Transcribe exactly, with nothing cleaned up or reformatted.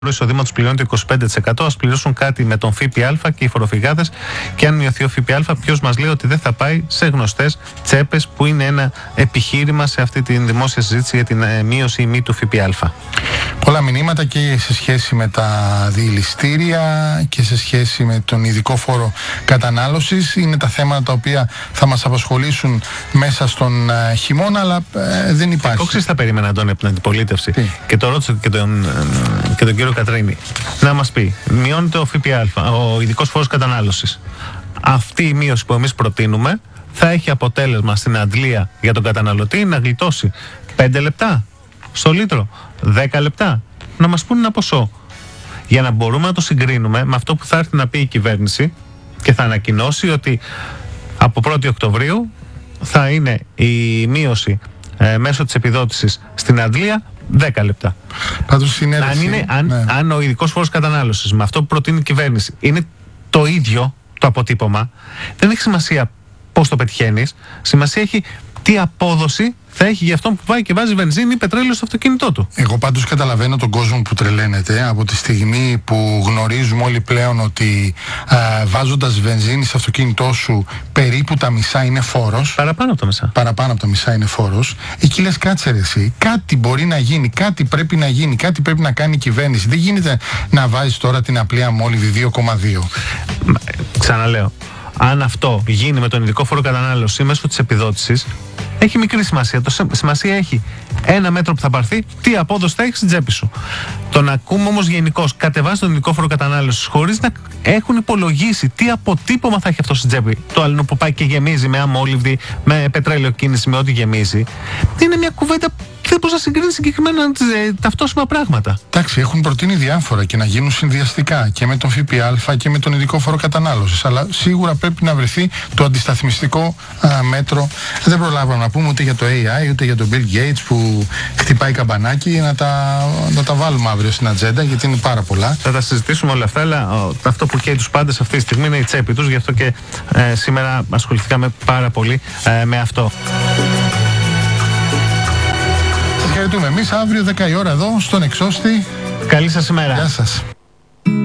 εισοδήματος πληρώνει το είκοσι πέντε τοις εκατό, ας πληρώσουν κάτι με τον ΦΠΑ και οι φοροφυγάδες, και αν μειωθεί ο ΦΠΑ, ποιος μας λέει ότι δεν θα πάει σε γνωστές τσέπες, που είναι ένα επιχείρημα σε αυτή τη δημόσια συζήτηση για την μείωση ή μη του ΦΠΑ. Πολλά μηνύματα και σε σχέση με τα διελιστήρια και σε σχέση με τον ειδικό φόρο κατανάλωσης. Είναι τα θέματα τα οποία θα μας απασχολήσουν μέσα στον uh, χειμώνα, αλλά uh, δεν υπάρχει. Εγώ ξέρεις, θα περίμενα, Αντώνη, από την αντιπολίτευση και το ρώτησα και τον, και τον κύριο Κατρίνη να μας πει: μειώνεται ο ΦΠΑ, ο ειδικός φόρος κατανάλωσης. Αυτή η μείωση που εμείς προτείνουμε θα έχει αποτέλεσμα στην αντλία για τον καταναλωτή να γλιτώσει πέντε λεπτά στο λίτρο, δέκα λεπτά. Να μας πούνε ένα ποσό, για να μπορούμε να το συγκρίνουμε με αυτό που θα έρθει να πει η κυβέρνηση και θα ανακοινώσει ότι από πρώτη Οκτωβρίου θα είναι η μείωση ε, μέσω της επιδότησης στην αντλία δέκα λεπτά. Πάντως συνέρεση, αν, είναι, αν, ναι. αν ο ειδικός φόρος κατανάλωσης με αυτό που προτείνει η κυβέρνηση είναι το ίδιο το αποτύπωμα, δεν έχει σημασία πώς το πετυχαίνεις. Σημασία έχει τι απόδοση θα έχει για αυτόν που πάει και βάζει βενζίνη ή πετρέλαιο στο αυτοκίνητό του. Εγώ πάντως καταλαβαίνω τον κόσμο που τρελαίνεται από τη στιγμή που γνωρίζουμε όλοι πλέον ότι α, βάζοντας βενζίνη στο αυτοκίνητό σου περίπου τα μισά είναι φόρος. Παραπάνω από τα μισά. Παραπάνω από τα μισά είναι φόρος. Εκεί λες, κάτσε ρε εσύ, κάτι μπορεί να γίνει, κάτι πρέπει να γίνει, κάτι πρέπει να κάνει η κυβέρνηση. Δεν γίνεται να βάζεις τώρα την απλή αμόλυβη δύο κόμμα δύο. Ξαναλέω, αν αυτό γίνει με τον ειδικό φόρο κατανάλωση μέσω της επιδότησης, έχει μικρή σημασία. Το σημασία έχει ένα μέτρο που θα πάρθει, τι απόδοση θα έχει στην τσέπη σου. Το να ακούμε όμως γενικώς κατεβάζει τον ειδικό φόρο κατανάλωσης χωρίς να έχουν υπολογίσει τι αποτύπωμα θα έχει αυτό στην τσέπη. Το άλλο που πάει και γεμίζει με αμόλυβδη, με πετρέλαιο κίνηση, με ό,τι γεμίζει. Είναι μια κουβέντα που δεν μπορεί να συγκρίνει συγκεκριμένα ε, ταυτόσιμα πράγματα. Εντάξει, έχουν προτείνει διάφορα και να γίνουν συνδυαστικά και με τον ΦΠΑ και με τον ειδικό φόρο κατανάλωσης. Αλλά σίγουρα πρέπει να βρεθεί το αντισταθμιστικό α, μέτρο. Δεν προλάβαμε να πούμε ούτε για το έι άι ούτε για τον Bill Gates που χτυπάει καμπανάκι, να τα, να τα βάλουμε αύριο στην ατζέντα, γιατί είναι πάρα πολλά. Θα τα συζητήσουμε όλα αυτά, αλλά ο, αυτό που καίει τους πάντες αυτή τη στιγμή είναι η τσέπη τους. Γι' αυτό και ε, σήμερα ασχοληθήκαμε πάρα πολύ ε, με αυτό. Σας χαρητούμε εμείς. Αύριο δέκα η ώρα εδώ στον Εξώστη. Καλή σας ημέρα. Γεια σας.